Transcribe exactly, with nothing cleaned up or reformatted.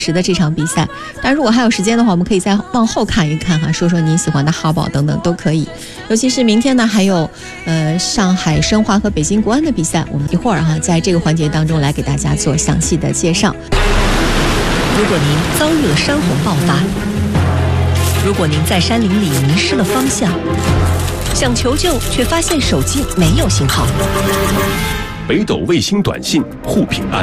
时的这场比赛。但如果还有时间的话，我们可以再往后看一看哈，说说你喜欢的哈堡等等都可以。尤其是明天呢，还有呃上海申花和北京国安的比赛，我们一会儿哈在这个环节当中来给大家做详细的介绍。 如果您遭遇了山洪爆发，如果您在山林里迷失了方向，想求救却发现手机没有信号， 北斗卫星短信护平安。